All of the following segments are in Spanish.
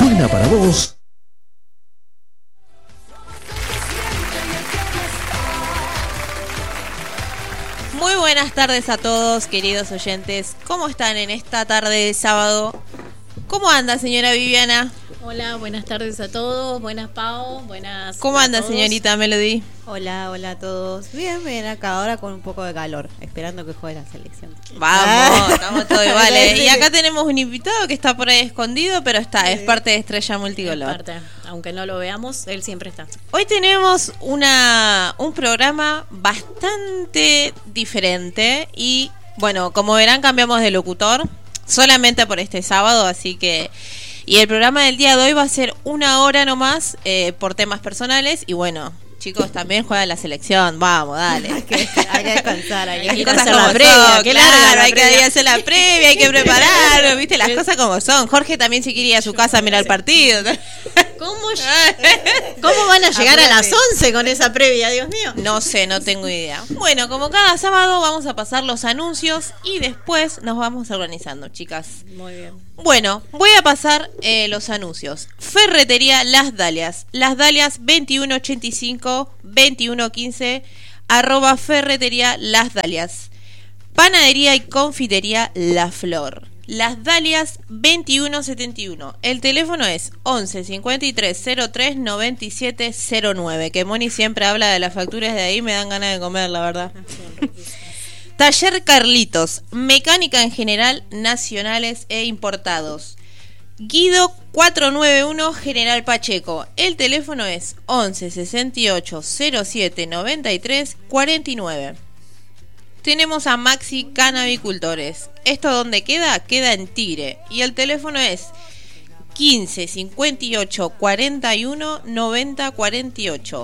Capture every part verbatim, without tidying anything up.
Suena para vos. Muy buenas tardes a todos, queridos oyentes. ¿Cómo están en esta tarde de sábado? ¿Cómo anda, señora Viviana? Hola, buenas tardes a todos. Buenas, Pau. Buenas. ¿Cómo anda, todos. Señorita Melody? Hola, hola a todos. Bien, bien, acá ahora con un poco de calor, esperando que juegue la selección. Vamos, estamos todos iguales. Y acá tenemos un invitado que está por ahí escondido, pero está, sí. Es parte de Estrella Multicolor. Es parte, aunque no lo veamos, él siempre está. Hoy tenemos una un programa bastante diferente y, bueno, como verán, cambiamos de locutor solamente por este sábado, así que... Y el programa del día de hoy va a ser una hora nomás eh, por temas personales. Y bueno, chicos, también juega la selección. Vamos, dale. Hay que, hay que descansar, hay las que cosas hacer como la previa. Son, Qué claro, larga la hay previa. que hacer la previa, hay que preparar, viste, las cosas como son. Jorge también se quiere ir a su casa a mirar el partido. ¿Cómo, ¿Cómo van a llegar a las once con esa previa, Dios mío? No sé, no tengo idea. Bueno, como cada sábado vamos a pasar los anuncios y después nos vamos organizando, chicas. Muy bien. Bueno, voy a pasar eh, los anuncios. Ferretería Las Dalias. Las Dalias veintiuno ochenta y cinco veintiuno quince arroba Ferretería Las Dalias. Panadería y confitería La Flor. Las Dalias veintiuno setenta y uno. El teléfono es once cincuenta y tres cero tres noventa y siete cero nueve. Que Moni siempre habla de las facturas de ahí, me dan ganas de comer, la verdad. Taller Carlitos, mecánica en general, nacionales e importados. Guido cuatrocientos noventa y uno, General Pacheco. El teléfono es once sesenta y ocho cero siete noventa y tres cuarenta y nueve. Tenemos a Maxi Cannabicultores. ¿Esto dónde queda? Queda en Tigre. Y el teléfono es quince cincuenta y ocho cuarenta y uno noventa cuarenta y ocho.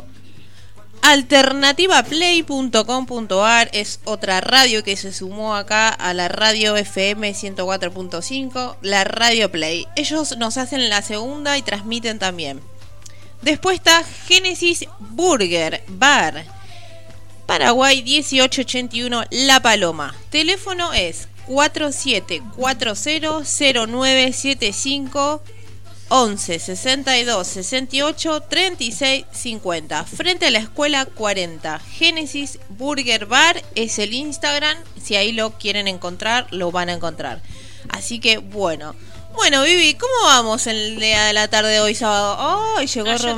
Alternativa play punto com punto ar es otra radio que se sumó acá a la radio F M ciento cuatro punto cinco, la Radio Play. Ellos nos hacen la segunda y transmiten también. Después está Génesis Burger Bar, Paraguay dieciocho ochenta y uno, La Paloma. Teléfono es cuatro siete cuatro cero cero nueve siete cinco once sesenta y dos sesenta y ocho treinta y seis cincuenta, frente a la escuela cuarenta. Génesis Burger Bar es el Instagram, si ahí lo quieren encontrar, lo van a encontrar. Así que bueno, bueno, Vivi, ¿cómo vamos el día de la tarde de hoy sábado? ¡Oh! Llegó ah,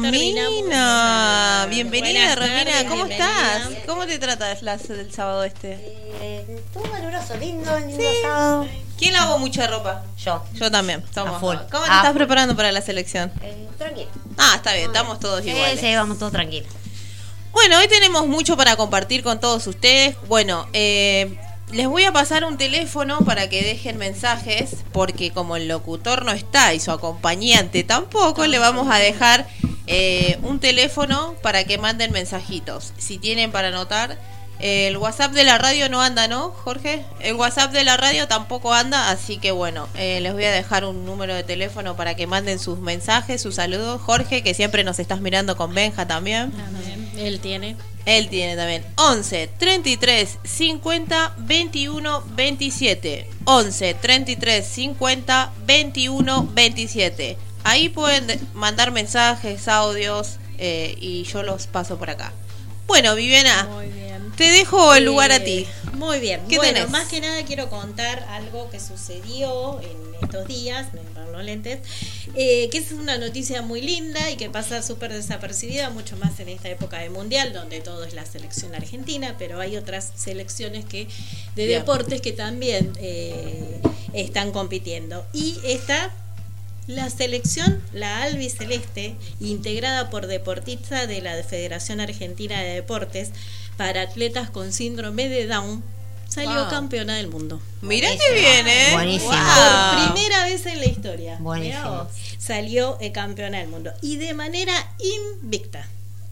Romina. Bienvenida, Romina. Tardes, ¿Cómo bienvenida. estás? ¿Cómo te tratas la, el sábado este? Eh, todo caluroso, lindo, lindo Sí. sábado. ¿Quién lavó mucha ropa? Yo. Yo también. Estamos A full. ¿Cómo te A estás full. preparando para la selección? Eh, tranquilo. Ah, está bien, estamos todos Sí, iguales. sí, vamos todos tranquilos. Bueno, hoy tenemos mucho para compartir con todos ustedes. Bueno, eh, les voy a pasar un teléfono para que dejen mensajes, porque como el locutor no está y su acompañante tampoco, le vamos a dejar eh, un teléfono para que manden mensajitos. Si tienen para anotar, eh, el WhatsApp de la radio no anda, ¿no, Jorge? El WhatsApp de la radio tampoco anda, así que bueno, eh, les voy a dejar un número de teléfono para que manden sus mensajes, sus saludos. Jorge, que siempre nos estás mirando con Benja también. También, él tiene. Él tiene también once treinta y tres cincuenta veintiuno veintisiete. once treinta y tres cincuenta veintiuno veintisiete. Ahí pueden de- mandar mensajes, audios eh, y yo los paso por acá. Bueno, Viviana, Muy bien. te dejo el Eh, lugar a ti. Muy bien. ¿Qué bueno, tenés? más que nada quiero contar algo que sucedió en estos días, me agarraron los lentes, eh, que es una noticia muy linda y que pasa súper desapercibida, mucho más en esta época de mundial, donde todo es la selección argentina, pero hay otras selecciones que de Bien. deportes que también eh, están compitiendo. Y esta... La selección, la albiceleste, integrada por deportistas de la Federación Argentina de Deportes para atletas con síndrome de Down, salió Wow. campeona del mundo. Mirá que bien, ¿eh? Buenísimo. Wow. Por primera vez en la historia. Buenísimo. Mirá vos, salió eh, campeona del mundo. Y de manera invicta.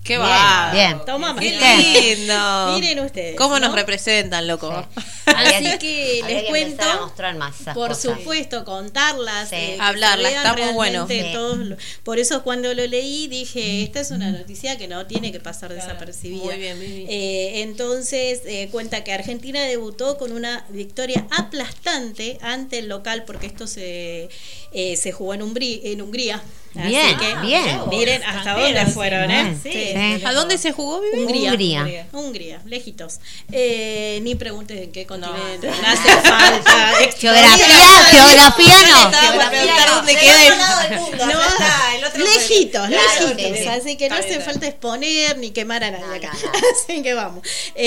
Qué Bien, va. bien. Toma, Qué María. lindo. Miren ustedes. ¿Cómo nos ¿no? representan, loco? Sí. Así Habría que habría les que cuento, empezar a mostrar más esas por cosas. supuesto, contarlas, Sí. eh, que Hablarlas, se vean está muy bueno. realmente Sí. todos lo- por eso cuando lo leí dije, esta es una noticia que no tiene que pasar desapercibida. Muy bien, Vivi. Eh, entonces eh, cuenta que Argentina debutó con una victoria aplastante ante el local, porque esto se, eh, se jugó en, Umbrí- en Hungría. Así Bien, que, bien. miren hasta dónde fueron, ¿eh? Bien, sí. ¿A dónde se jugó, Vivi? Hungría. Hungría. Hungría, lejitos. Eh, ni preguntes en qué continente. No, hace falta. Geografía, geografía no. Estaba por preguntar dónde Del queda otro el- lado del mundo, No, ya está, el otro lejitos, Claro, lejitos. sí, sí. Así que no Está hace bien, está falta exponer ni quemar a nadie No, acá. no, no. Así que vamos.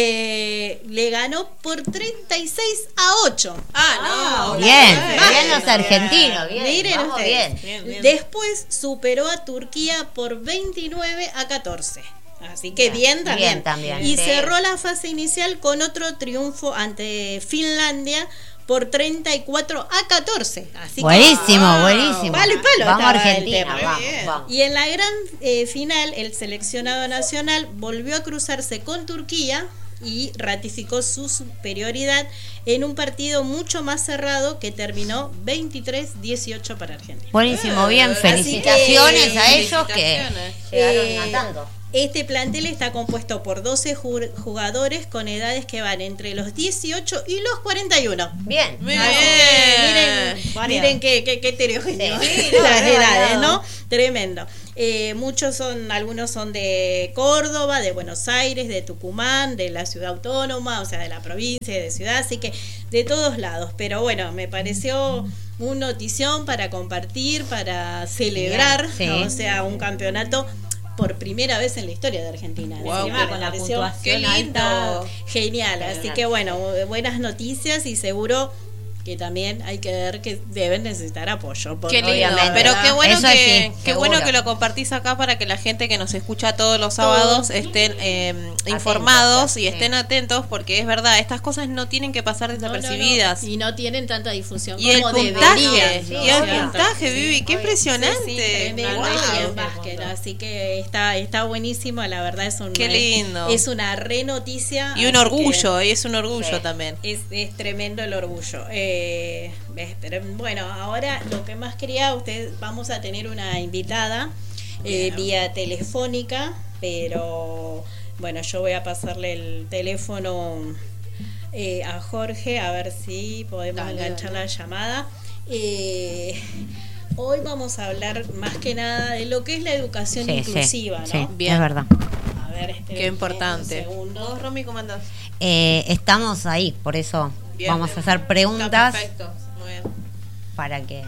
Eh, le ganó por treinta y seis a ocho. Ah, no. Bien, Bueno. bien los argentinos, bien. Miren vamos ustedes. bien. Bien, bien. Después superó a Turquía por veintinueve a catorce. Así que Bien, bien también. bien también, y sí. cerró la fase inicial con otro triunfo ante Finlandia por treinta y cuatro a catorce. Así que- Buenísimo, Ah, buenísimo. palo y palo Vamos estaba el Argentina, tema. Muy vamos, bien. vamos. Y en la gran eh, final, el seleccionado nacional volvió a cruzarse con Turquía y ratificó su superioridad en un partido mucho más cerrado que terminó veintitrés dieciocho para Argentina. Buenísimo, bien. Así Felicitaciones que- a ellos que felicitaciones. llegaron Eh, a tanto. Este plantel está compuesto por doce ju- jugadores con edades que van entre los dieciocho y los cuarenta y uno. Bien. Muy Así bien. que miren, Variado. miren qué, qué, qué heterogéneo. Sí, sí, no, las no, edades, no. ¿no? Tremendo. Eh, muchos son, algunos son de Córdoba, de Buenos Aires, de Tucumán, de la ciudad autónoma, o sea, de la provincia, de ciudad, así que de todos lados. Pero bueno, me pareció una notición para compartir, para celebrar, Bien, sí. ¿no? O sea, un campeonato por primera vez en la historia de Argentina. Guau, Encima, con me la pareció puntuación Qué lindo. alta. genial, así que bueno, buenas noticias y seguro que también hay que ver que deben necesitar apoyo. por- Qué lindo, Obviamente. pero qué bueno Eso que sí, qué bueno seguro. que lo compartís acá para que la gente que nos escucha todos los sábados estén eh, informados y sí. estén atentos, porque es verdad, estas cosas no tienen que pasar No, no, no. Y no tienen tanta difusión Y el como puntaje, deberían. sí, y el obvio. puntaje, Vivi, qué obvio. impresionante. Sí, tremendo, Wow. y en básquet, así que está está buenísimo, la verdad es un Qué lindo. es una re noticia Y un así orgullo, y es un orgullo Sí. también. que es, es tremendo el orgullo. Eh, ves, pero, bueno, ahora lo que más quería, ustedes vamos a tener una invitada eh, vía telefónica, pero bueno, yo voy a pasarle el teléfono eh, a Jorge a ver si podemos Dale, enganchar dale. la llamada. Eh, hoy vamos a hablar más que nada de lo que es la educación Sí, inclusiva, sí, ¿no? sí, Bien. es verdad. A ver, esperen Qué importante. un segundo. ¿Vos, Romy, cómo andás? Eh, estamos ahí, por eso Bien, vamos bien. a hacer Está preguntas perfecto, muy bien. para que...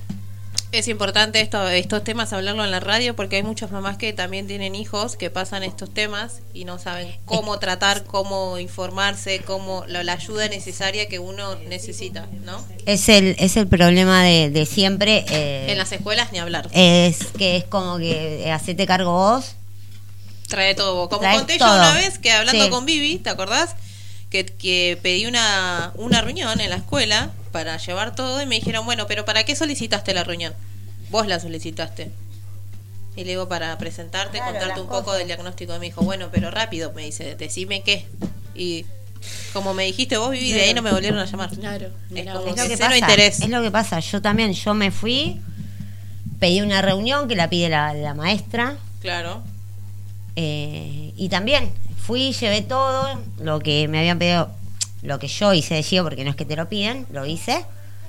Es importante esto, estos temas hablarlo en la radio, porque hay muchas mamás que también tienen hijos que pasan estos temas y no saben cómo tratar, cómo informarse, cómo la, la ayuda necesaria que uno necesita, ¿no? Es el, es el problema de, de siempre. eh, En las escuelas ni hablar. es que es como que eh, hacete cargo vos. Trae todo vos. Como Trae conté yo todo. una vez que hablando Sí. con Vivi, ¿te acordás? Que, que pedí una, una reunión en la escuela para llevar todo y me dijeron, bueno, pero ¿para qué solicitaste la reunión? Vos la solicitaste. Y le digo, para presentarte, Claro, contarte las un poco cosas. del diagnóstico. Y me dijo, bueno, pero rápido, me dice, decime qué. Y como me dijiste vos, Vivi, de ahí no me volvieron a llamar. Claro, Es mirá como vos. Es lo que cero pasa. interés. Es lo que pasa. Yo también, yo me fui, pedí una reunión que la pide la, la maestra. Claro. eh, y también fui, llevé todo lo que me habían pedido, lo que yo hice de Gio, porque no es que te lo piden, lo hice.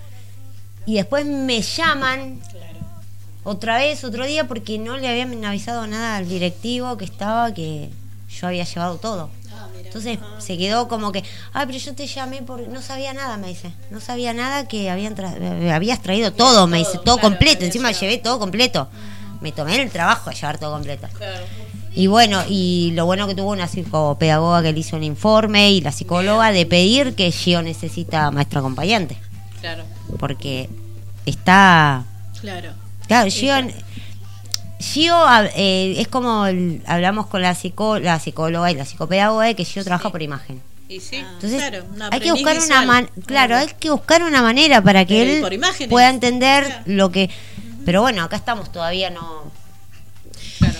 Y después me llaman Claro. otra vez, otro día, porque no le habían avisado nada al directivo que estaba, que yo había llevado todo. Ah, mira. Entonces Ah. se quedó como que, ay, pero yo te llamé porque no sabía nada, me dice. No sabía nada que habían tra- eh, habías traído todo, me dice, todo, todo claro, completo. había Encima llegado. llevé todo completo. Me tomé el trabajo de llevar todo completo. Claro. Y bueno, y lo bueno que tuvo una psicopedagoga que le hizo un informe y la psicóloga de pedir que Gio necesita maestro acompañante. Claro. Porque está... Claro. Claro, Gio... Gio eh, es como el- hablamos con la, psico, la psicóloga y la psicopedagoga de que Gio trabaja por imagen. Y sí. Ah, Entonces claro, un hay que aprendiz buscar una visual. man claro, hay que buscar una manera para que Pero y él por imágenes. pueda entender Claro. lo que. Pero bueno, acá estamos todavía no. Claro.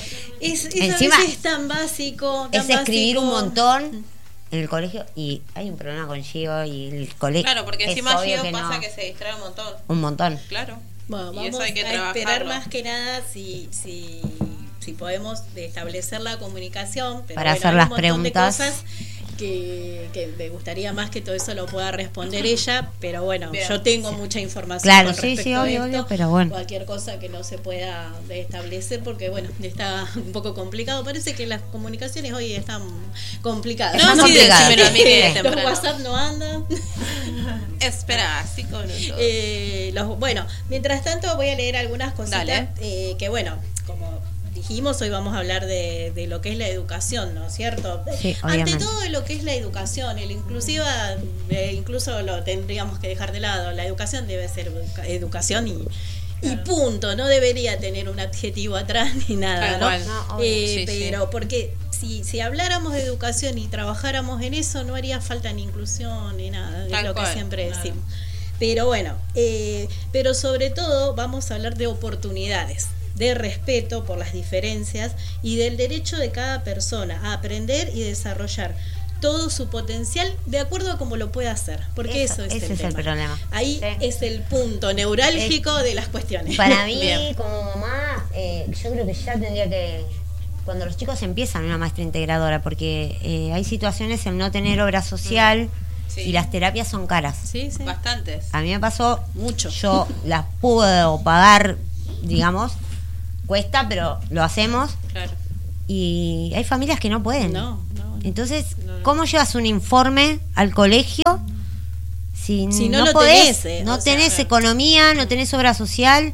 Es, es Encima, a veces tan básico. Tan es escribir básico. un montón en el colegio y hay un problema con Gio y el colegio. Claro, porque es encima obvio Gio que pasa no. que se distrae un montón. Un montón. Claro. Bueno, Y vamos eso hay que a esperar trabajarlo. más que nada si, si, si podemos establecer la comunicación. Pero Para bueno, hacer hay las un montón de preguntas. cosas que, que me gustaría más que todo eso lo pueda responder ella, pero bueno, Bien. yo tengo mucha información Claro, con sí, respecto sí, a obvio, esto. obvio, pero bueno. Cualquier cosa que no se pueda establecer, porque bueno, está un poco complicado. Parece que las comunicaciones hoy están complicadas. No, sí, complicado. decímelo a mí que es Los temprano. WhatsApp no andan. Espera, cinco minutos. Eh, los, bueno, mientras tanto voy a leer algunas cositas Dale. eh, que bueno, como dijimos, hoy vamos a hablar de, de lo que es la educación, ¿no es cierto? Sí, Ante obviamente. todo de lo que es la educación, el inclusiva, eh, incluso lo tendríamos que dejar de lado, la educación debe ser educa- educación y, y punto, no debería tener un adjetivo atrás ni nada, Tal ¿no? cual. No, obvio. Eh, Sí, sí. pero porque si, si habláramos de educación y trabajáramos en eso, no haría falta ni inclusión ni nada, es Tal lo cual, que siempre claro. decimos. Pero bueno, eh, pero sobre todo vamos a hablar de oportunidades, de respeto por las diferencias y del derecho de cada persona a aprender y desarrollar todo su potencial de acuerdo a cómo lo pueda hacer, porque Eso, eso, es ese el es el tema. problema. Ahí Sí. es el punto neurálgico de las cuestiones. Para mí, Bien. como mamá, eh, yo creo que ya tendría que, cuando los chicos empiezan una maestra integradora, porque eh, hay situaciones en no tener obra social Sí. y las terapias son caras. Sí, sí. Bastantes. A mí me pasó, Mucho. yo las puedo pagar, digamos, cuesta, pero lo hacemos Claro. y hay familias que no pueden. No, no, no. Entonces, No, no. ¿cómo llevas un informe al colegio si, Si no no, lo podés? tenés, eh, no o sea, tenés economía, no tenés obra social.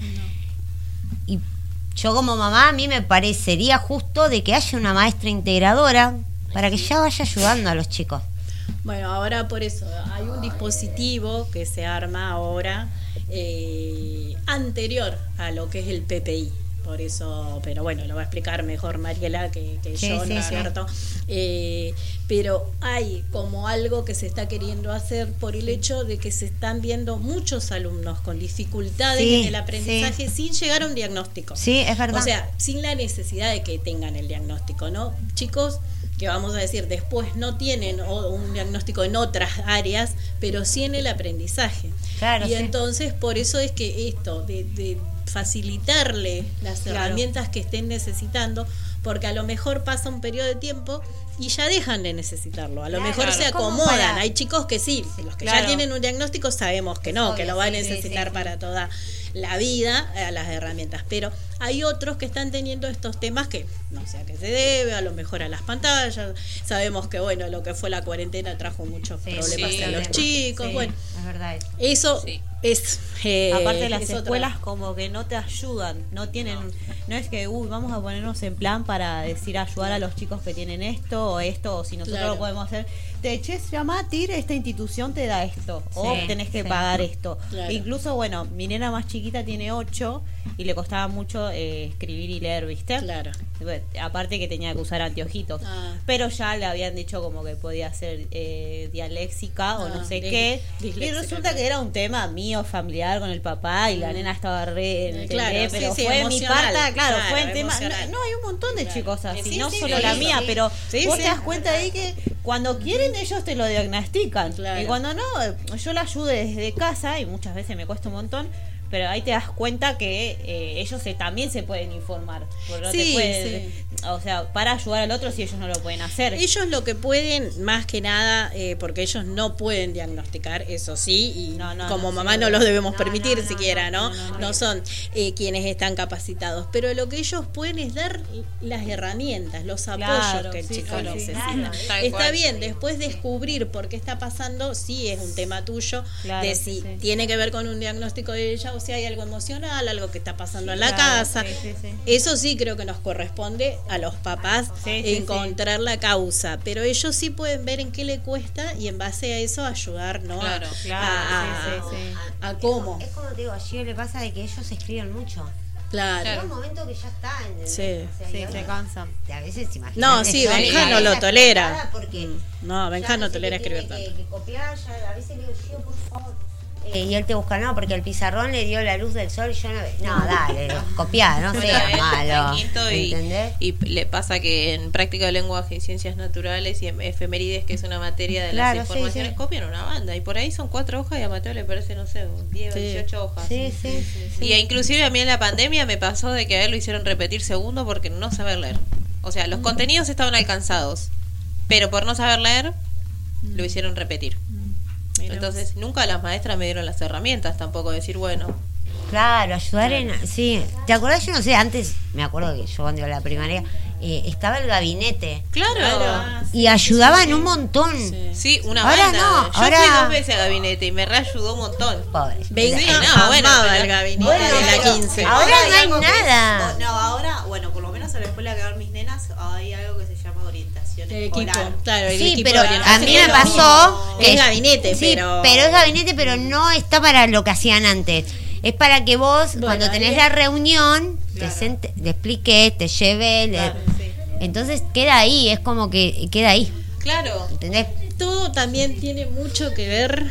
Y yo como mamá, a mí me parecería justo de que haya una maestra integradora para que ya vaya ayudando a los chicos. Bueno, ahora por eso hay un dispositivo que se arma ahora eh, anterior a lo que es el P P I. Por eso, pero bueno, lo va a explicar mejor Mariela que, que Sí, yo, sí, ¿no es sí. cierto? Eh, pero hay como algo que se está queriendo hacer por el hecho de que se están viendo muchos alumnos con dificultades Sí, en el aprendizaje sin llegar a un diagnóstico. Sí, es verdad. O sea, sin la necesidad de que tengan el diagnóstico, ¿no? Chicos que vamos a decir después no tienen o- un diagnóstico en otras áreas, pero sí en el aprendizaje. Claro, y sí. entonces por eso es que esto de, de facilitarle las Claro. herramientas que estén necesitando, porque a lo mejor pasa un periodo de tiempo y ya dejan de necesitarlo. A lo Claro, mejor se ¿cómo acomodan. para? Hay chicos que sí, los que Claro. ya tienen un diagnóstico sabemos que no, Obvio, que lo van a sí, sí, necesitar sí. para toda la vida, a las herramientas. Pero hay otros que están teniendo estos temas que no sé a qué se debe, a lo mejor a las pantallas. Sabemos que bueno, lo que fue la cuarentena trajo muchos Sí, problemas sí, a los sí, chicos. sí, Bueno, es verdad eso. eso Sí. es eh, Aparte las es otra- escuelas como que no te ayudan, no tienen, no, es que uy, vamos a ponernos en plan para decir ayudar a los chicos que tienen esto o esto, o si nosotros Claro. lo podemos hacer, te che, llama, tira, esta institución te da esto, o Sí, tenés que sí. pagar esto. Claro. Incluso, bueno, mi nena más chiquita tiene ocho y le costaba mucho eh, escribir y leer, ¿viste? Claro. Bueno, aparte que tenía que usar anteojitos, Ah. pero ya le habían dicho como que podía ser eh, dialéxica o Ah, no sé dis- qué, y disléxica, resulta claro. que era un tema mío familiar con el papá y la Mm. nena estaba re, Eh, ¿entendés? claro, pero sí, sí, fue mi emocional, parte, claro, claro, fue el tema, no, emocional. no, hay un montón de Claro. chicos así, Sí, no sí, solo sí, la sí, mía, sí. pero Sí, vos sí, te das es cuenta ahí que cuando quieren ellos te lo diagnostican Claro. y cuando no, yo la ayudo desde casa y muchas veces me cuesta un montón. Pero ahí te das cuenta que eh, ellos se, también se pueden informar. Porque no Sí, te pueden, sí. o sea, para ayudar al otro si ellos no lo pueden hacer. Ellos lo que pueden, más que nada, eh, porque ellos no pueden diagnosticar, eso sí, y No, no, como no, mamá sí, no no. los debemos No, permitir no, no, siquiera, ¿no? no, No, no, no. son eh, quienes están capacitados, pero lo que ellos pueden es dar las herramientas, los apoyos Claro, que el sí, chico sí, sí. necesita. Claro, tal Está cual. bien, después descubrir por qué está pasando, sí es un tema tuyo, Claro, de sí, si sí. tiene que ver con un diagnóstico de ella o si hay algo emocional, algo que está pasando en la Claro, casa. sí, sí, sí. Eso sí creo que nos corresponde a los papás Sí, sí, encontrar la causa, pero ellos sí pueden ver en qué le cuesta y en base a eso ayudar, ¿no? Claro, a, claro, a- sí, sí, sí. a cómo. Es como te digo, a Gio le pasa de que ellos escriben mucho. Claro. Llega un momento que ya está, ¿entendés? Sí. O sea, y Sí, ahora- se cansan. A veces imagínate. No, sí, yo en Benja mi no lo cabeza tolera. explotada Porque No, Benja ya no sé tolera que escribir tiene tanto. Que, que copiar, ya, a veces le digo, Gio, por favor, Eh, y él te busca, no, porque el pizarrón le dio la luz del sol y yo no veo. No, dale, copiá, no Bueno, seas él está malo. en quinto y, ¿Entendés? y le pasa que en práctica de lenguaje y ciencias naturales y en efemérides, que es una materia de Claro, las sí, informaciones, sí. copian una banda. Y por ahí son cuatro hojas y a Mateo le parece, no sé, diez o Sí. dieciocho hojas. Sí, sí, sí. Y inclusive a mí en la pandemia me pasó de que a él lo hicieron repetir segundo porque no saber leer. O sea, los contenidos estaban alcanzados, pero por no saber leer, lo hicieron repetir. Mira Entonces, nunca las maestras me dieron las herramientas tampoco, decir, bueno, Claro, ayudar en... Sí, ¿te acordás? Yo no sé, antes, me acuerdo que yo cuando iba a la primaria, eh, estaba el gabinete. claro. Claro. Y ayudaban un montón. Sí. Sí, una Ahora banda. no, Yo ahora- fui dos veces a gabinete y me reayudó un montón. Pobres. Benja Sí, no, bueno, amaba pero- el gabinete Bueno, de la pero- quince. ahora hay no hay algo que es- nada. no, ahora, bueno, por lo menos en la escuela que van mis nenas, hay algo que se llama orientación El equipo, escolar. claro, el Sí, equipo pero de a orientación. mí me lo pasó... Es gabinete, sí, pero- es gabinete, pero no está para lo que hacían antes. Es para que vos, Bueno, cuando tenés ahí- la reunión, Claro. te, sent- te expliques, te lleve, le- Claro, sí. entonces queda ahí, es como que queda ahí, Claro. ¿entendés? Todo también tiene mucho que ver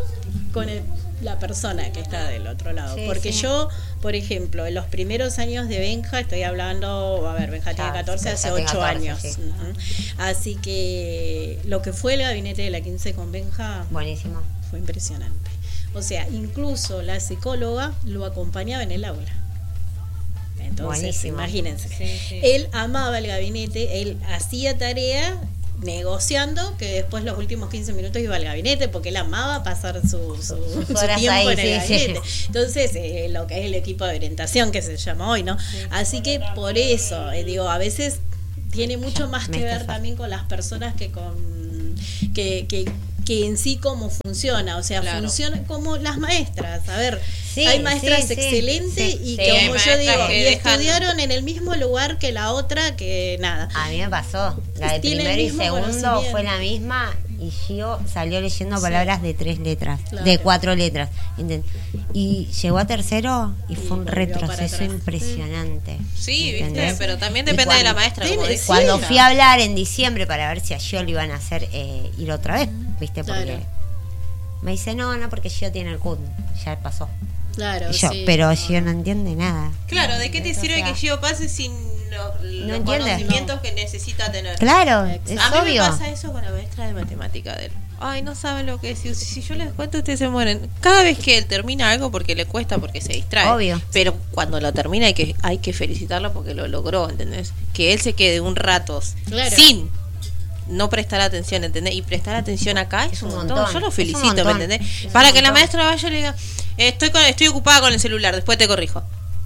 con el- la persona que está del otro lado. Sí, Porque sí. yo, por ejemplo, en los primeros años de Benja, estoy hablando, a ver, Benja tiene Ah, catorce, sí, hace ya tiene ocho catorce, años. sí. Ujú. Así que lo que fue el gabinete de la quince con Benja Buenísimo. fue impresionante. O sea, incluso la psicóloga lo acompañaba en el aula. Entonces, Buenísimo. imagínense. Sí, sí. Él amaba el gabinete, él hacía tarea negociando que después los últimos quince minutos iba al gabinete porque él amaba pasar su, su, Sus su horas tiempo ahí, en el sí, sí. gabinete. Entonces, eh, lo que es el equipo de orientación que se llama hoy, ¿no? Así que por eso, eh, digo, a veces tiene mucho más Me que ver estás- también con las personas que con que, que, que en sí cómo funciona, o sea, Claro. funciona como las maestras. A ver, Sí, hay maestras sí, sí, excelentes sí, y sí. que Hay como yo maestras digo, que y dejan- estudiaron en el mismo lugar que la otra, que nada. A mí me pasó, la de Tiene el primero y mismo segundo conocimiento. fue la misma y Gio salió leyendo palabras de tres letras, Claro. de cuatro letras. ¿entend? Y llegó a tercero y Y fue un volvió para retroceso atrás. impresionante. Sí, viste, ¿entendés? pero también Y depende de la cuando- maestra, Tiene- como dice. sí. Cuando Sí. fui a hablar en diciembre para ver si a Gio le iban a hacer eh, ir otra vez, ¿viste? Porque Claro. me dice, no, no, porque Gio tiene el C U D, ya pasó. Claro, Y yo, sí. pero Gio no entiende nada. Claro, ¿de qué te O sirve sea, que Gio pase sin los, los entiende. conocimientos que necesita tener? Claro, es Exacto. A mí obvio. me pasa eso con la maestra de matemática de él. Ay, no saben lo que es. Si, si yo les cuento, ustedes se mueren. Cada vez que él termina algo, porque le cuesta, porque se distrae. Obvio. Pero cuando lo termina, hay que hay que felicitarlo porque lo logró, ¿entendés? Que él se quede un rato Claro. sin no prestar atención, ¿entendés? Y prestar atención acá es un montón. Yo lo es un felicito, ¿me montón, entendés? es un Para que la montón. maestra vaya y le diga, estoy, con, estoy ocupada con el celular, después te corrijo.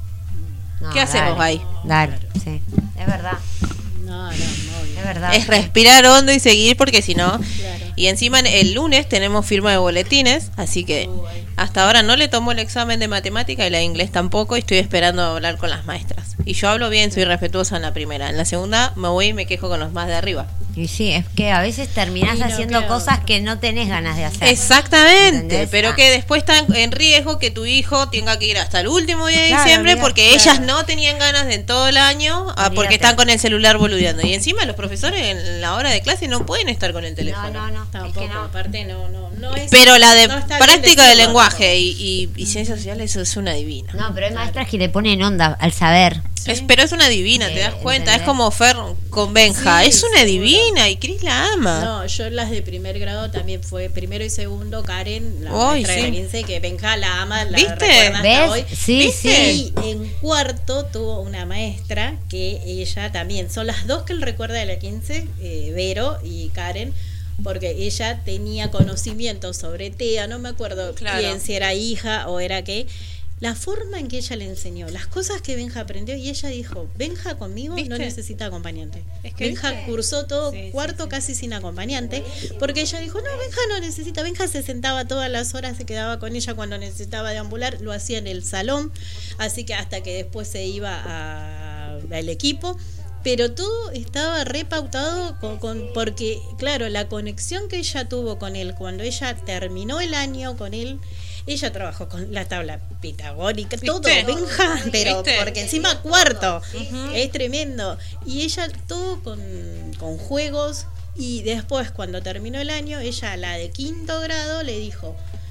No, ¿Qué hacemos dale, ahí? Dale, sí. Es verdad, No, no, obvio. es verdad. Es respirar hondo y seguir porque si no... Claro. Y encima el lunes tenemos firma de boletines, así que hasta ahora no le tomó el examen de matemática y la de inglés tampoco y estoy esperando hablar con las maestras. Y yo hablo bien, soy respetuosa en la primera. En la segunda me voy y me quejo con los más de arriba. Y sí, es que a veces terminás Y no haciendo queda cosas otra. que no tenés ganas de hacer. Exactamente, ¿Entendés? pero Ah. que después está en- en riesgo que tu hijo tenga que ir hasta el último día de Claro, diciembre olvidate, porque claro. ellas no tenían ganas de en todo el año ah, porque Olvídate. están con el celular boludeando. Y encima los profesores en la hora de clase no pueden estar con el teléfono. No, no, no. Tampoco, es que no. aparte no, no, no es. Pero la de no está bien práctica de decirlo, lenguaje y, y, y ciencias sociales, eso es una divina. No, pero hay maestras que le ponen onda al saber. Es- pero es una divina, Sí, te das cuenta. ¿entendés? Es como Fer con Benja. Sí, es una seguro. divina y Cris la ama. No, yo las de primer grado también fue primero y segundo, Karen, la Ay, maestra de la sí. quince, que Benja la ama, la ¿Viste? recuerda hasta ¿Ves? hoy. Sí, ¿Viste? sí. Y en cuarto tuvo una maestra que ella también, son las dos que él recuerda de la quince, eh, Vero y Karen, porque ella tenía conocimiento sobre Tea, no me acuerdo Claro. quién, si era hija o era qué. La forma en que ella le enseñó, las cosas que Benja aprendió, y ella dijo, Benja conmigo ¿Viste? no necesita acompañante. Es que, Benja ¿viste? cursó todo Sí, sí, cuarto sí. casi sin acompañante, porque ella dijo, no, Benja no necesita, Benja se sentaba todas las horas, se quedaba con ella cuando necesitaba deambular, lo hacía en el salón, así que hasta que después se iba a- al equipo. Pero todo estaba repautado con, con- porque, claro, la conexión que ella tuvo con él cuando ella terminó el año con él, ella trabajó con la tabla pitagórica, todo, ¿Viste? Benja, pero ¿Viste? porque encima cuarto, es tremendo. Y ella todo con, con juegos, y después cuando terminó el año, ella a la de quinto grado le dijo,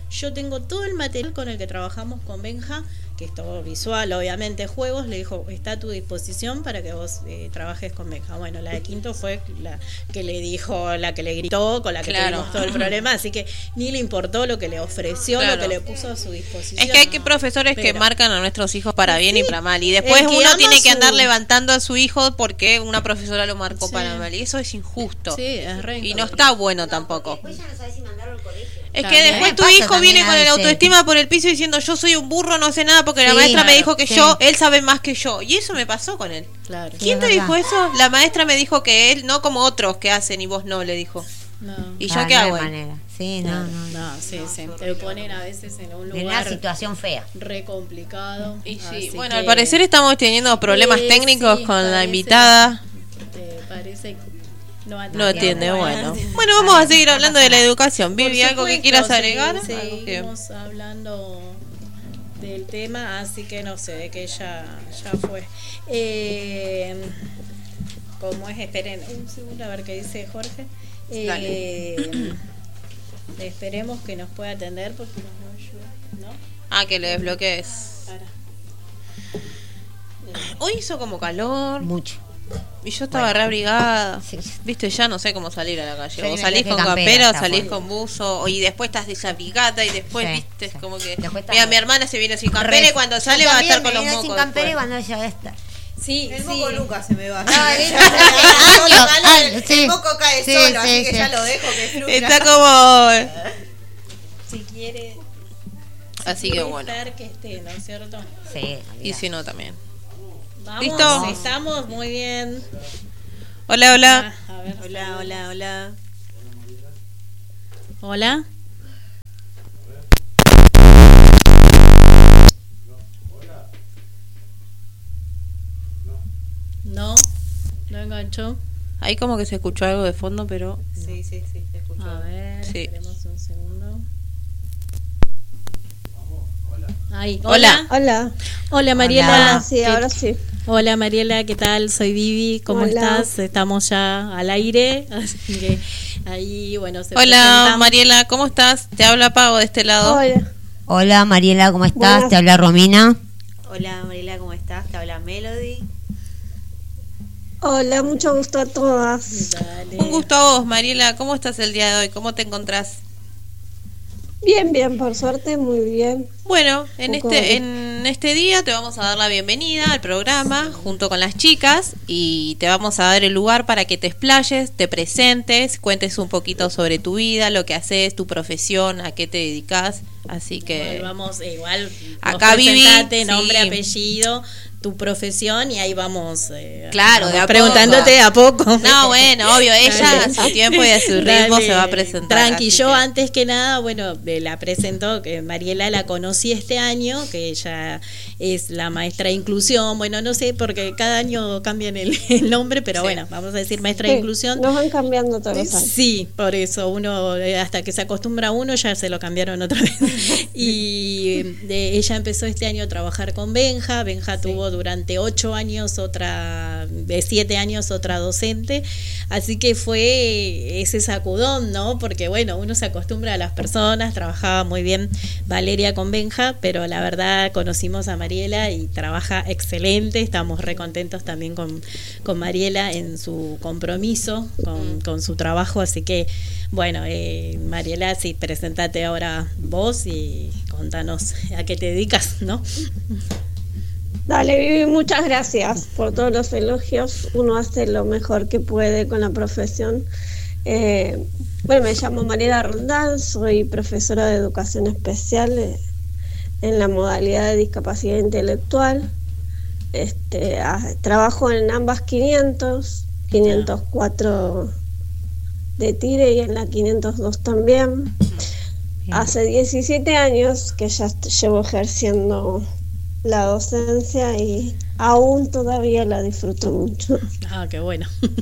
yo tengo todo el material con el que trabajamos con Benja, que es todo visual, obviamente, juegos, le dijo, está a tu disposición para que vos eh, trabajes con Benja. Bueno, la de quinto fue la que le dijo, la que le gritó, con la que Claro. tuvimos todo el problema, así que ni le importó lo que le ofreció, Claro. lo que le puso a su disposición. Es que hay que profesores que Pero- marcan a nuestros hijos para bien y para mal. Y después el que uno ama tiene que su- andar levantando a su hijo porque una profesora lo marcó Sí. para mal. Y eso es injusto. Sí, es re Y no incorrecto. está bueno tampoco. Después ya no sabes si mandarlo al colegio. Es que También. después tu Pasa hijo también viene a con el veces. autoestima por el piso diciendo yo soy un burro, no sé nada porque la Sí, maestra me claro, dijo que sí. yo, él sabe más que yo. Y eso me pasó con él. Claro. ¿Quién es te verdad. dijo eso? La maestra me dijo que él, no como otros que hacen y vos no, le dijo. No. ¿Y Ah, yo qué no hay hago ahí? manera. Sí, no, no. no. No, sí, sí. Te ponen a veces en un En una lugar situación fea. re complicado. Y sí, así bueno, que- al parecer estamos teniendo problemas Eh, técnicos sí, con la parece- invitada. eh, parece que no atiende. No atiende, bueno. Bueno, Bueno, vamos a seguir hablando de la educación. por Vivi, ¿algo que supuesto, quieras sí, agregar? ¿Algo que- Seguimos hablando del tema, así que no sé, de que ya, ya fue. Eh, como es, esperen un segundo a ver qué dice Jorge. Eh, esperemos que nos pueda atender porque nos ayuda, ¿no? Ah, que le desbloquees. Para. Hoy hizo como calor Mucho. y yo estaba reabrigada. Sí. Viste, ya no sé cómo salir a la calle. Yo O me salís traje con campera, campera o está salís bueno. con buzo. o- Y después estás desabrigada y después, Sí, viste, es sí. como que... Después está Mira, bueno. mi hermana se viene sin campera y Re- cuando Yo sale va a estar también con los me vine mocos. sin campera y después. cuando ya está. Sí, El sí. moco nunca se me va. Ah, Ya- ¿viste? ya- ya- solo Ah, gano, ah, el, sí. el moco cae Sí, solo, sí, así que sí. ya lo dejo que fluya. Está como... Si quiere. Así que quiere bueno. estar, que esté, ¿no es cierto? Sí. Y si no también. Vamos, ¿Listo? estamos muy bien. Hola, hola. Ah, a ver, Hola, hola, hola. Hola. No, no enganchó. Ahí como que se escuchó algo de fondo, pero... Sí, sí, sí, te escucho. A ver, Sí. esperemos un segundo. Ahí. Hola. Hola. Hola. Hola, Mariela. Hola, sí, ¿Qué- ahora sí. Hola, Mariela, ¿qué tal? Soy Vivi, ¿cómo Hola. estás? Estamos ya al aire, así que ahí, bueno, se Hola, presentan. Mariela, ¿cómo estás? Te habla Pavo de este lado. Hola. Hola Mariela, ¿cómo estás? Buenas. Te habla Romina. Hola, Mariela, ¿cómo estás? Te habla Melody. Hola, mucho gusto a todas. Dale. Un gusto a vos, Mariela. ¿Cómo estás el día de hoy? ¿Cómo te encontrás? Bien, bien, por suerte, muy bien. Bueno, en Un poco este, de- en este día te vamos a dar la bienvenida al programa junto con las chicas y te vamos a dar el lugar para que te explayes, te presentes, cuentes un poquito sobre tu vida, lo que haces, tu profesión, a qué te dedicas. Así que Igual vamos, igual, Acá, vos Vivi, presentate, nombre, sí. apellido, tu profesión y ahí vamos, eh, Claro, vamos de a preguntándote poco. a poco. No, bueno, obvio, ella Dale. a su tiempo y a su ritmo Dale. se va a presentar. Tranqui, así yo que- antes que nada, bueno, eh, la presento, que Mariela la conocí este año, que ella es la maestra de inclusión, bueno, no sé, porque cada año cambian el, el nombre, pero Sí. bueno, vamos a decir maestra Sí, de inclusión. nos van cambiando todos los años. Sí, por eso uno eh, hasta que se acostumbra a uno ya se lo cambiaron otra vez. Y eh, de- ella empezó este año a trabajar con Benja. Benja tuvo durante ocho años otra, de siete años otra docente. Así que fue ese sacudón, ¿no? Porque bueno, uno se acostumbra a las personas, trabajaba muy bien Valeria con Benja, pero la verdad conocimos a Mariela y trabaja excelente. Estamos re contentos también con, con Mariela en su compromiso con, con su trabajo. Así que, bueno, eh, Mariela, sí, presentate ahora vos y contanos a qué te dedicas, ¿no? Dale, Vivi, muchas gracias por todos los elogios. Uno hace lo mejor que puede con la profesión. Eh, bueno, me llamo Mariela Roldán, soy profesora de educación especial eh, en la modalidad de discapacidad intelectual. Este, ah, trabajo en ambas quinientos, quinientos cuatro de Tire y en la quinientos dos también. Hace diecisiete años que ya est- llevo ejerciendo la docencia y aún todavía la disfruto mucho. Ah, qué bueno.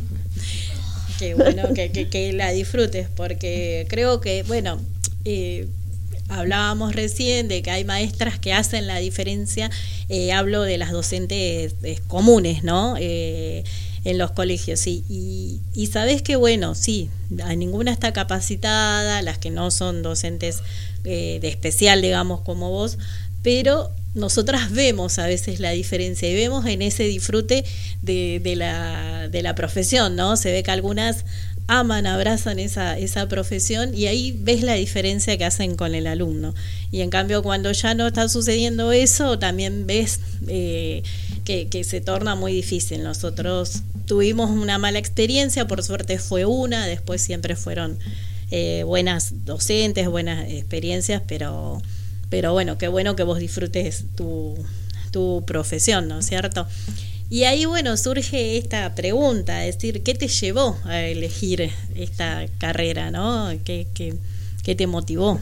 Qué bueno que, que, que la disfrutes, porque creo que, bueno, eh, hablábamos recién de que hay maestras que hacen la diferencia. Eh, hablo de las docentes eh, comunes, ¿no? Eh, en los colegios, sí. Y, y sabés que, bueno, sí, a ninguna está capacitada, las que no son docentes eh, de especial, digamos, como vos, pero nosotras vemos a veces la diferencia y vemos en ese disfrute de, de, la, de la profesión, ¿no? Se ve que algunas aman, abrazan esa, esa profesión y ahí ves la diferencia que hacen con el alumno. Y en cambio cuando ya no está sucediendo eso, también ves eh, que, que se torna muy difícil. Nosotros tuvimos una mala experiencia, por suerte fue una, después siempre fueron eh, buenas docentes, buenas experiencias, pero, pero bueno, qué bueno que vos disfrutes tu, tu profesión, ¿no es cierto? Y ahí, bueno, surge esta pregunta, es decir, ¿qué te llevó a elegir esta carrera, no? ¿Qué, qué, qué te motivó?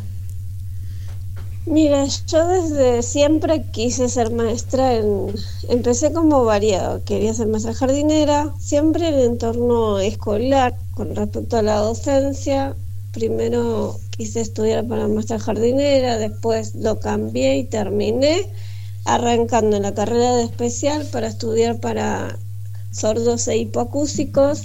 Mira, yo desde siempre quise ser maestra, en, empecé como variado, quería ser maestra jardinera, siempre en el entorno escolar, con respecto a la docencia. Primero quise estudiar para maestra jardinera, después lo cambié y terminé arrancando en la carrera de especial para estudiar para sordos e hipoacúsicos,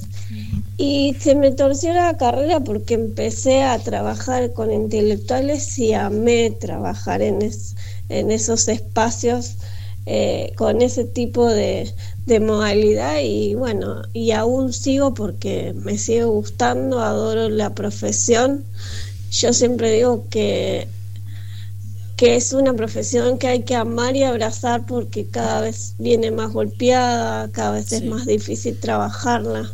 y se me torció la carrera porque empecé a trabajar con intelectuales y amé trabajar en, es, en esos espacios eh, con ese tipo de, de modalidad, y bueno, y aún sigo porque me sigue gustando, adoro la profesión. Yo siempre digo que que es una profesión que hay que amar y abrazar porque cada vez viene más golpeada, cada vez sí. es más difícil trabajarla.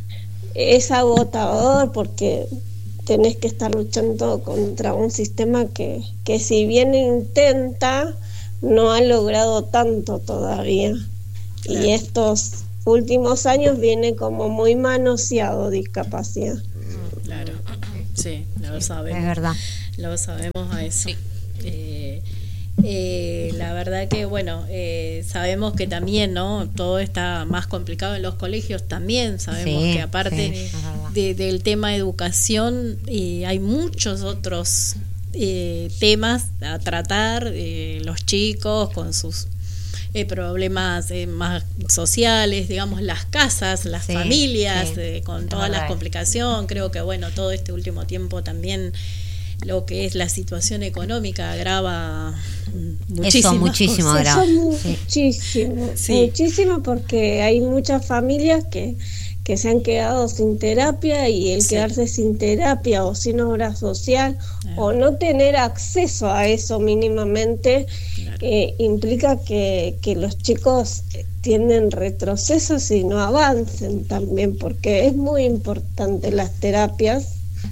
Es agotador porque tenés que estar luchando contra un sistema que, que si bien intenta, no ha logrado tanto todavía. Claro. Y estos últimos años viene como muy manoseado discapacidad. Claro, sí, lo sabemos. Es verdad. Lo sabemos a eso. Sí. Eh, eh, la verdad que bueno, eh, sabemos que también, ¿no? Todo está más complicado en los colegios también, sabemos sí, que aparte sí, de, del tema educación eh, hay muchos otros eh, temas a tratar, eh, los chicos con sus eh, problemas eh, más sociales, digamos, las casas, las sí, familias, sí, eh, con todas las complicaciones. Creo que bueno, todo este último tiempo también lo que es la situación económica agrava muchísimo. Eso muchísimo agrava. Eso muchísimo, sí. muchísimo porque hay muchas familias que, que se han quedado sin terapia, y el sí. quedarse sin terapia o sin obra social ah. o no tener acceso a eso mínimamente claro. eh, implica que, que los chicos tienen retrocesos y no avancen también, porque es muy importante las terapias,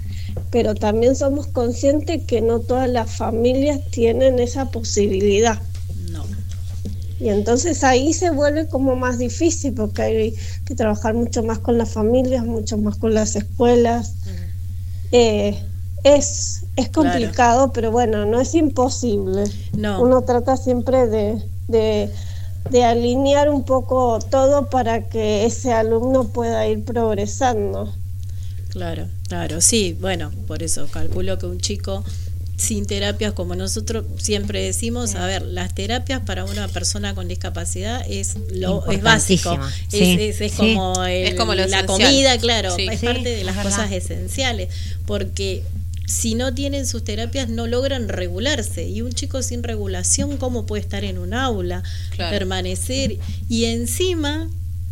pero también somos conscientes que no todas las familias tienen esa posibilidad. No. Y entonces ahí se vuelve como más difícil, porque hay que trabajar mucho más con las familias, mucho más con las escuelas. Uh-huh. Eh, es, es complicado, claro. pero bueno, no es imposible. No. Uno trata siempre de, de, de alinear un poco todo para que ese alumno pueda ir progresando. Claro, claro, sí, bueno, por eso calculo que un chico sin terapias, como nosotros siempre decimos, sí. a ver, las terapias para una persona con discapacidad es lo es básico, sí. es, es, es, sí. como el, es como lo la esencial. Comida, claro, sí. es sí, parte de las cosas verdad. esenciales, porque si no tienen sus terapias no logran regularse, y un chico sin regulación, ¿cómo puede estar en un aula, claro. permanecer y encima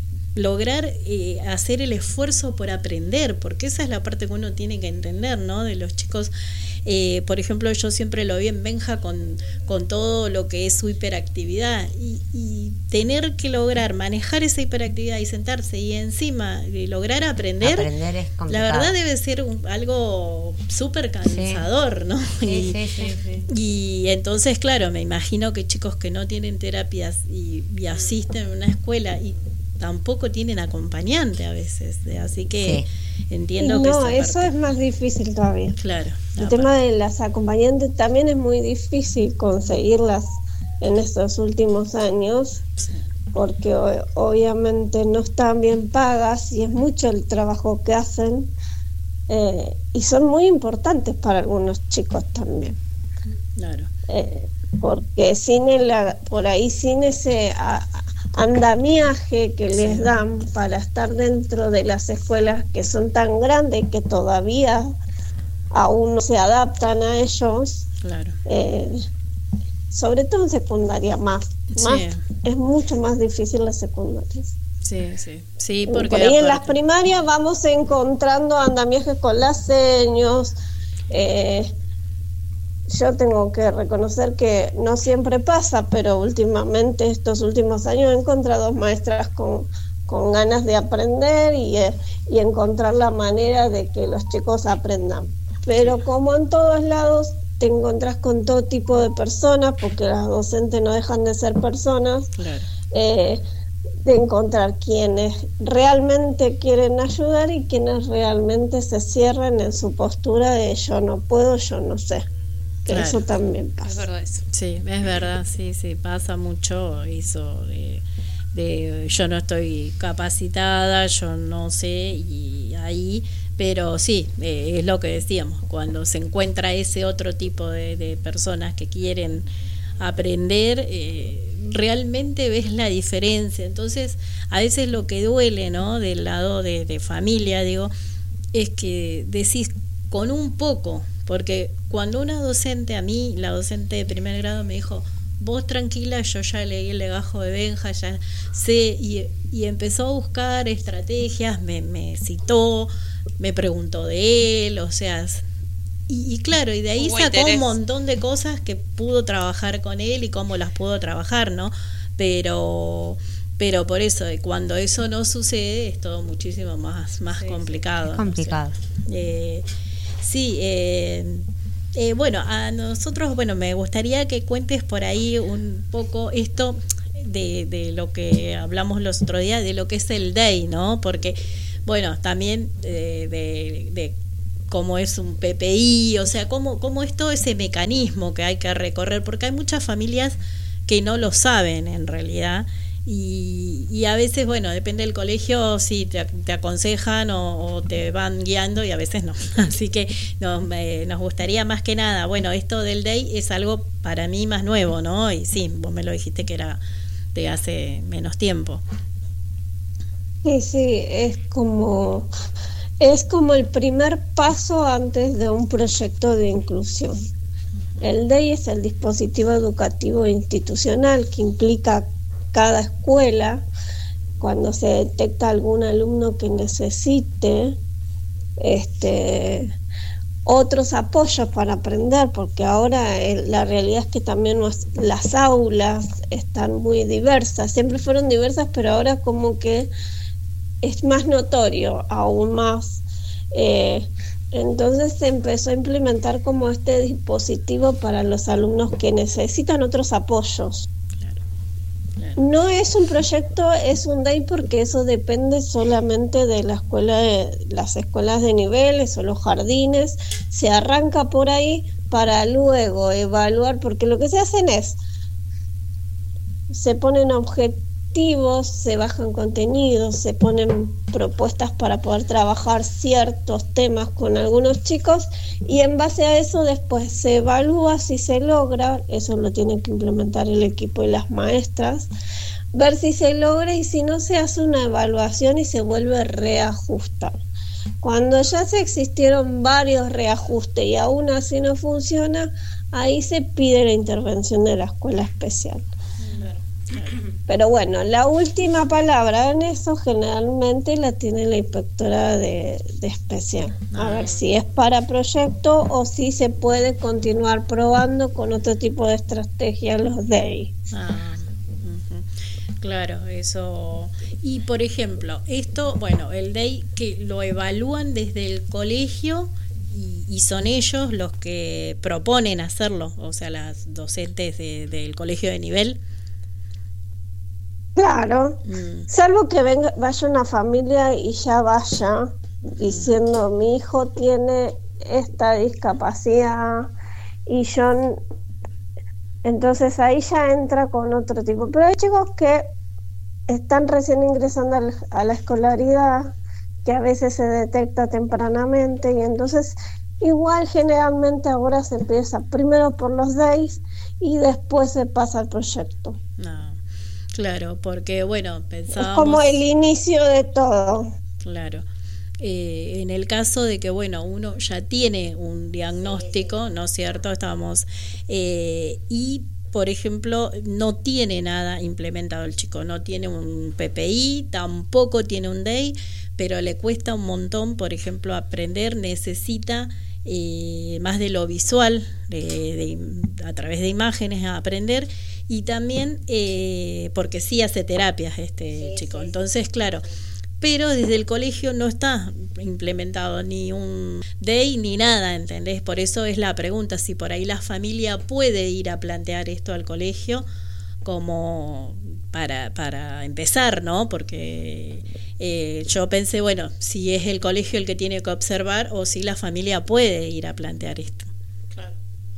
lograr eh, hacer el esfuerzo por aprender? Porque esa es la parte que uno tiene que entender, ¿no? De los chicos, eh, por ejemplo, yo siempre lo vi en Benja con, con todo lo que es su hiperactividad, y, y tener que lograr manejar esa hiperactividad y sentarse y encima eh, lograr aprender, aprender es complicado. La verdad debe ser un, algo súper cansador, sí. ¿no? Sí, y, sí, sí, sí. y entonces, claro, me imagino que chicos que no tienen terapias y, y asisten a una escuela y tampoco tienen acompañante a veces, así que sí. entiendo no, que no, esa eso parte... es más difícil todavía. Claro. El tema parte. de las acompañantes también es muy difícil conseguirlas en estos últimos años, sí. porque o, obviamente no están bien pagas y es mucho el trabajo que hacen, eh, y son muy importantes para algunos chicos también. Claro. Eh, porque sin el, por ahí sin ese a, andamiaje que les dan para estar dentro de las escuelas que son tan grandes que todavía aún no se adaptan a ellos. Claro. Eh, sobre todo en secundaria más, más Sí. es mucho más difícil las secundarias. Sí, sí, sí, porque Por ahí en las aparte- primarias vamos encontrando andamiajes con las señas. eh, yo tengo que reconocer que no siempre pasa, pero últimamente, estos últimos años, he encontrado maestras con, con ganas de aprender y, eh, y encontrar la manera de que los chicos aprendan. Pero como en todos lados, te encontrás con todo tipo de personas, porque las docentes no dejan de ser personas, Claro. eh, de encontrar quienes realmente quieren ayudar y quienes realmente se cierran en su postura de yo no puedo, yo no sé. Que Claro. eso también Es pasa. verdad eso. Sí, es verdad, sí, sí, pasa mucho eso de, de yo no estoy capacitada, yo no sé, y ahí, pero sí, eh, es lo que decíamos, cuando se encuentra ese otro tipo de, de personas que quieren aprender, eh, realmente ves la diferencia. Entonces, a veces lo que duele, ¿no? Del lado de, de familia, digo, es que decís con un poco, porque cuando una docente, a mí, la docente de primer grado me dijo, vos tranquila, yo ya leí el legajo de Benja, ya sé, y, y empezó a buscar estrategias, me, me citó, me preguntó de él, o sea, y, y claro, y de ahí Hubo sacó interés. un montón de cosas que pudo trabajar con él y cómo las pudo trabajar, ¿no? Pero... Pero por eso, eh, cuando eso no sucede, es todo muchísimo más, más Sí, sí. complicado. Es ¿no? complicado. O sea, eh, sí, eh, eh, bueno, a nosotros, bueno, me gustaría que cuentes por ahí un poco esto de, de lo que hablamos los otros días, de lo que es el D E I, ¿no? Porque, bueno, también eh, de, de cómo es un P P I, o sea, cómo, cómo es todo ese mecanismo que hay que recorrer, porque hay muchas familias que no lo saben en realidad. Y, y a veces, bueno, depende del colegio, sí, te, te aconsejan o, o te van guiando y a veces no. Así que nos, eh, nos gustaría más que nada, bueno, esto del D E I es algo para mí más nuevo, ¿no? Y sí, vos me lo dijiste que era de hace menos tiempo. Sí, sí, es como, es como el primer paso antes de un proyecto de inclusión. El D E I es el dispositivo educativo institucional que implica cada escuela, cuando se detecta algún alumno que necesite este, otros apoyos para aprender, porque ahora el, la realidad es que también nos, las aulas están muy diversas, siempre fueron diversas, pero ahora como que es más notorio, aún más. Eh, entonces se empezó a implementar como este dispositivo para los alumnos que necesitan otros apoyos. No es un proyecto, es un D E I porque eso depende solamente de la escuela, de, las escuelas de niveles o los jardines. Se arranca por ahí para luego evaluar, porque lo que se hacen es, se ponen objetivos, se bajan contenidos, se ponen propuestas para poder trabajar ciertos temas con algunos chicos y en base a eso después se evalúa si se logra, eso lo tienen que implementar el equipo y las maestras, ver si se logra y si no se hace una evaluación y se vuelve a reajustar. Cuando ya se existieron varios reajustes y aún así no funciona, ahí se pide la intervención de la escuela especial. Pero bueno, la última palabra en eso generalmente la tiene la inspectora de, de especial. A ver si es para proyecto o si se puede continuar probando con otro tipo de estrategia los D E I. Ah, ujú. Claro, eso. Y por ejemplo, esto, bueno, el D E I que lo evalúan desde el colegio y, y son ellos los que proponen hacerlo, o sea, las docentes de, del colegio de nivel. Claro, Mm. salvo que venga, vaya una familia y ya vaya diciendo mi hijo tiene esta discapacidad y yo, n- entonces ahí ya entra con otro tipo. Pero hay chicos que están recién ingresando al- a la escolaridad, que a veces se detecta tempranamente y entonces igual generalmente ahora se empieza primero por los D E Is y después se pasa al proyecto. No. Claro, porque bueno, pensábamos... Es como el inicio de todo. Claro. Eh, en el caso de que, bueno, uno ya tiene un diagnóstico, ¿no es cierto? Estábamos... Eh, y, por ejemplo, no tiene nada implementado el chico, no tiene un P P I, tampoco tiene un D E I, pero le cuesta un montón, por ejemplo, aprender, necesita... Eh, más de lo visual, de, de, a través de imágenes a aprender, y también eh, porque sí hace terapias este sí, chico, sí, entonces claro, pero desde el colegio no está implementado ni un D E I ni nada, ¿entendés? Por eso es la pregunta, si por ahí la familia puede ir a plantear esto al colegio como para, para empezar, ¿no? Porque eh, yo pensé, bueno, si es el colegio el que tiene que observar o si la familia puede ir a plantear esto. Claro.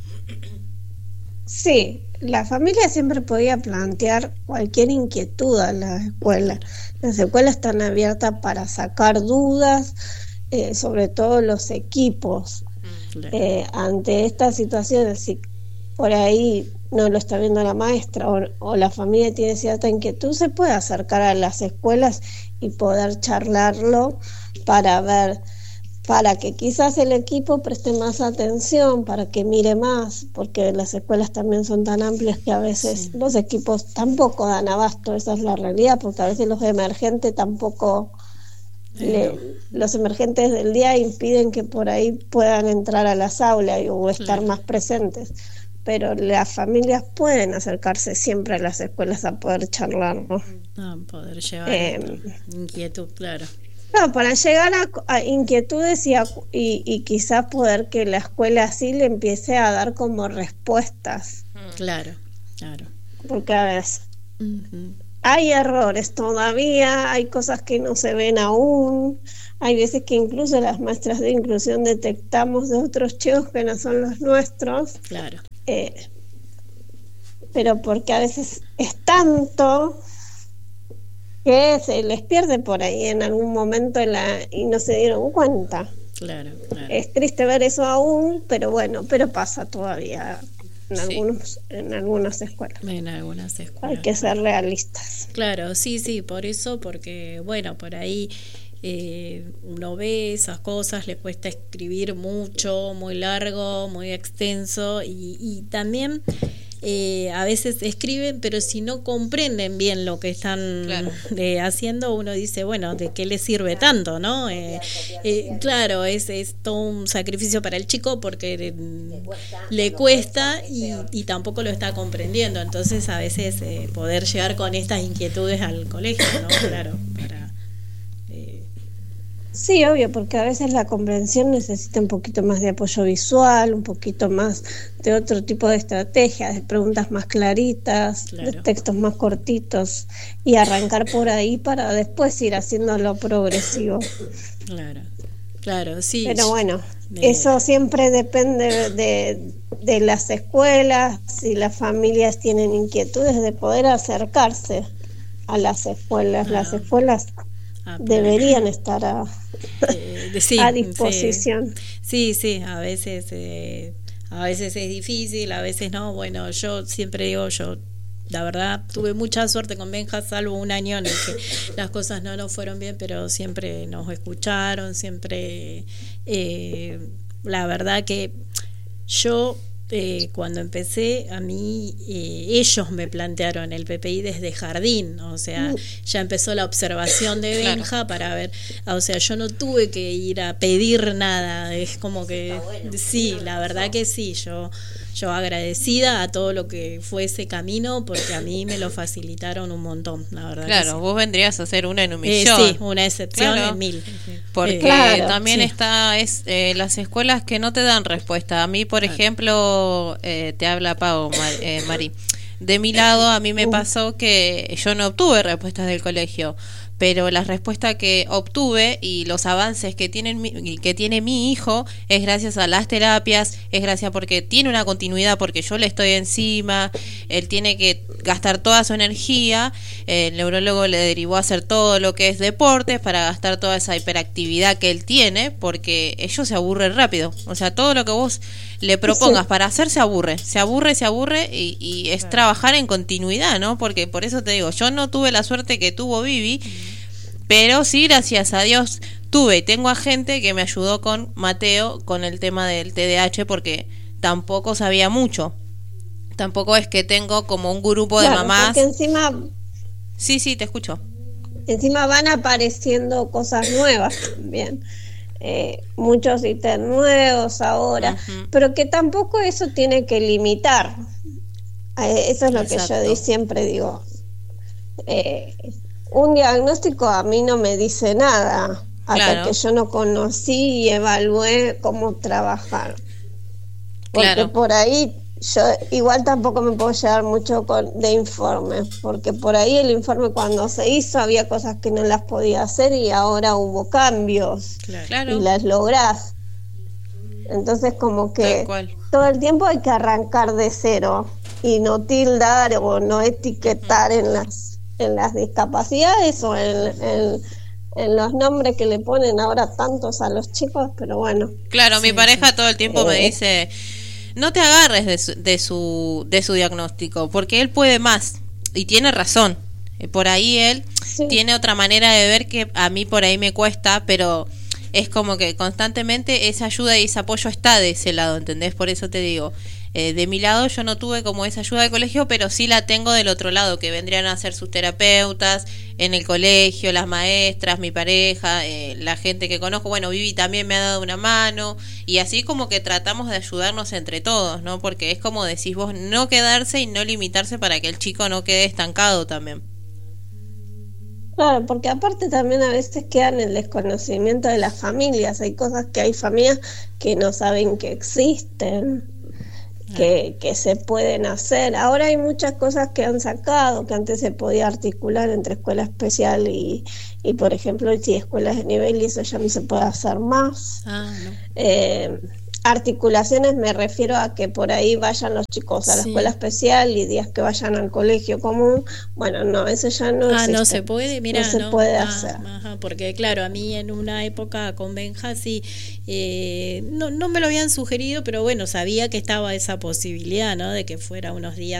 Sí, la familia siempre podía plantear cualquier inquietud a la escuela. Las escuelas están abiertas para sacar dudas, eh, sobre todo los equipos. Claro. Eh, ante estas situaciones, si por ahí no lo está viendo la maestra o, o la familia tiene cierta inquietud, se puede acercar a las escuelas y poder charlarlo para ver, para que quizás el equipo preste más atención, para que mire más, porque las escuelas también son tan amplias que a veces sí. Los equipos tampoco dan abasto, esa es la realidad, porque a veces los emergentes tampoco, sí, le, no. los emergentes del día impiden que por ahí puedan entrar a las aulas o estar sí. más presentes. Pero las familias pueden acercarse siempre a las escuelas a poder charlar, ¿no? Ah, poder llevar eh, inquietud, claro. No, para llegar a, a inquietudes y, a, y, y quizás poder que la escuela así le empiece a dar como respuestas. Claro, claro. Porque a veces uh-huh. hay errores todavía, hay cosas que no se ven aún. Hay veces que incluso las maestras de inclusión detectamos de otros chicos que no son los nuestros. Claro. Eh, pero porque a veces es tanto que se les pierde por ahí en algún momento la, y no se dieron cuenta. Claro, claro. Es triste ver eso aún, pero bueno, pero pasa todavía en, sí. algunos, en algunas escuelas. En algunas escuelas. Hay que ser realistas. Claro, sí, sí, por eso, porque bueno, por ahí... Eh, uno ve esas cosas, le cuesta escribir mucho, muy largo, muy extenso y, y también eh, a veces escriben, pero si no comprenden bien lo que están claro. eh, haciendo, uno dice, bueno, ¿de qué le sirve tanto, no? Eh, eh, claro, es, es todo un sacrificio para el chico porque le cuesta y, y tampoco lo está comprendiendo, entonces a veces eh, poder llegar con estas inquietudes al colegio, ¿no? Claro, para... Sí, obvio, porque a veces la comprensión necesita un poquito más de apoyo visual, un poquito más de otro tipo de estrategias, de preguntas más claritas, claro. de textos más cortitos, y arrancar por ahí para después ir haciéndolo progresivo. Claro, claro, sí. Pero bueno, de... eso siempre depende de, de las escuelas, si las familias tienen inquietudes de poder acercarse a las escuelas. Ah. Las escuelas Ah, deberían estar a, eh, sí, a disposición. Sí, sí, sí, a veces eh, a veces es difícil, a veces no. Bueno, yo siempre digo, yo la verdad tuve mucha suerte con Benja, salvo un año en el que las cosas no nos fueron bien, pero siempre nos escucharon, siempre eh, la verdad que yo Eh, cuando empecé, a mí eh, ellos me plantearon el P P I desde jardín, o sea, ya empezó la observación de Benja claro. para ver, o sea, yo no tuve que ir a pedir nada, es como que bueno. sí, la verdad que sí, yo yo agradecida a todo lo que fue ese camino, porque a mí me lo facilitaron un montón, la verdad. Claro, que sí. Vos vendrías a ser una en un millón. Eh, sí, una excepción claro. en mil. Porque eh, claro, también sí. está es eh, las escuelas que no te dan respuesta. A mí, por claro. ejemplo, eh, te habla Pau, Mar, eh, Mari. De mi lado, a mí me pasó que yo no obtuve respuestas del colegio, pero la respuesta que obtuve y los avances que, tienen, mi- que tiene mi hijo es gracias a las terapias, es gracias porque tiene una continuidad, porque yo le estoy encima, él tiene que gastar toda su energía, el neurólogo le derivó a hacer todo lo que es deportes para gastar toda esa hiperactividad que él tiene, porque ellos se aburren rápido, o sea, todo lo que vos le propongas Sí. para hacer se aburre, se aburre, se aburre y, y es trabajar en continuidad, ¿no? Porque por eso te digo, yo no tuve la suerte que tuvo Vivi, pero sí, gracias a Dios, tuve y tengo a gente que me ayudó con Mateo, con el tema del T D A H, porque tampoco sabía mucho. Tampoco es que tengo como un grupo de Claro, mamás. porque encima, Sí, sí, te escucho. encima van apareciendo cosas nuevas también. Eh, muchos ítems nuevos ahora, Ujú. pero que tampoco eso tiene que limitar. Eh, eso es lo que Exacto. yo di- siempre digo. Eh, un diagnóstico a mí no me dice nada hasta Claro. que yo no conocí y evalué cómo trabajar. Porque Claro. por ahí yo igual tampoco me puedo llevar mucho con, de informes, porque por ahí el informe cuando se hizo había cosas que no las podía hacer y ahora hubo cambios Claro. y las lográs. Entonces como Tal que cual. todo el tiempo hay que arrancar de cero y no tildar o no etiquetar en las en las discapacidades o en, en, en los nombres que le ponen ahora tantos a los chicos, pero bueno. Claro, mi pareja todo el tiempo me Eh. dice, no te agarres de su, de su, de su diagnóstico, porque él puede más. Y tiene razón. Eh, Por ahí él Sí. tiene otra manera de ver que a mí por ahí me cuesta, pero es como que constantemente esa ayuda y ese apoyo está de ese lado, ¿entendés? Por eso te digo, eh, de mi lado yo no tuve como esa ayuda de colegio, pero sí la tengo del otro lado, que vendrían a ser sus terapeutas en el colegio, las maestras, mi pareja, eh, la gente que conozco. Bueno, Vivi también me ha dado una mano y así como que tratamos de ayudarnos entre todos, ¿no? Porque es como decís vos, no quedarse y no limitarse para que el chico no quede estancado también. Claro, porque aparte también a veces queda en el desconocimiento de las familias. Hay cosas que hay familias que no saben que existen, que, que se pueden hacer. Ahora hay muchas cosas que han sacado, que antes se podía articular entre escuela especial y, y por ejemplo, si escuelas de nivel, y eso ya no se puede hacer más. Ah, no. Eh, articulaciones me refiero a que por ahí vayan los chicos a la Sí. escuela especial y días que vayan al colegio común. Bueno, no, eso ya no Ah, no existe. se puede, mira, no se puede hacer. Ajá, porque claro, a mí en una época con Benja sí, eh, no, no me lo habían sugerido, pero bueno, sabía que estaba esa posibilidad, ¿no? De que fuera unos días